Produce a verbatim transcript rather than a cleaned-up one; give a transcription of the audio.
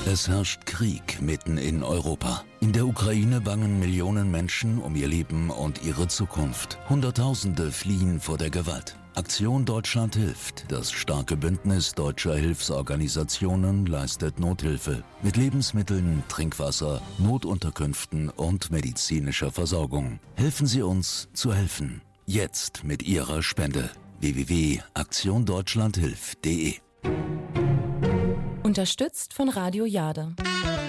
Es herrscht Krieg mitten in Europa. In der Ukraine bangen Millionen Menschen um ihr Leben und ihre Zukunft. Hunderttausende fliehen vor der Gewalt. Aktion Deutschland hilft. Das starke Bündnis deutscher Hilfsorganisationen leistet Nothilfe. Mit Lebensmitteln, Trinkwasser, Notunterkünften und medizinischer Versorgung. Helfen Sie uns zu helfen. Jetzt mit Ihrer Spende. w w w punkt aktion deutschland hilft punkt de Unterstützt von Radio Jade.